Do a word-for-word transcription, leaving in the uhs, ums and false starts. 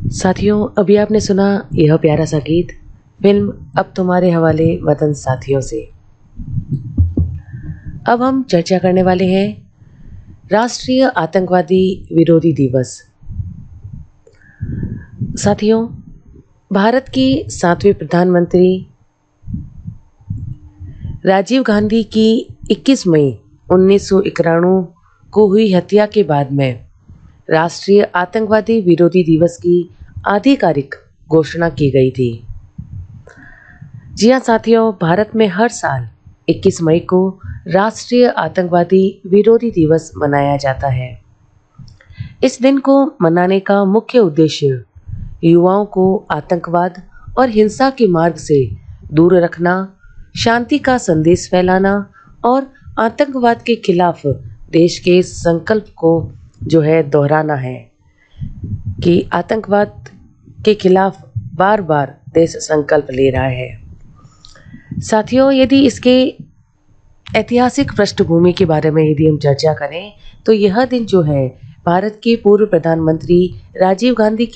साथियों, अभी आपने सुना यह प्यारा सा गीत फिल्म अब तुम्हारे हवाले वतन साथियों से। अब हम चर्चा करने वाले हैं राष्ट्रीय आतंकवादी विरोधी दिवस। साथियों, भारत की सातवें प्रधानमंत्री राजीव गांधी की इक्कीस मई उन्नीस सौ इक्यानवे को हुई हत्या के बाद में राष्ट्रीय आतंकवादी विरोधी दिवस की आधिकारिक घोषणा की गई थी। जी हाँ साथियों, भारत में हर साल इक्कीस मई को राष्ट्रीय आतंकवादी विरोधी दिवस मनाया जाता है। इस दिन को मनाने का मुख्य उद्देश्य युवाओं को आतंकवाद और हिंसा के मार्ग से दूर रखना, शांति का संदेश फैलाना और आतंकवाद के खिलाफ देश के संकल्प को जो है दोहराना है कि आतंकवाद के खिलाफ बार बार देश संकल्प ले रहा है। साथियों, यदि इसके ऐतिहासिक पृष्ठभूमि के बारे में यदि हम चर्चा करें तो यह दिन जो है भारत के पूर्व प्रधानमंत्री राजीव गांधी की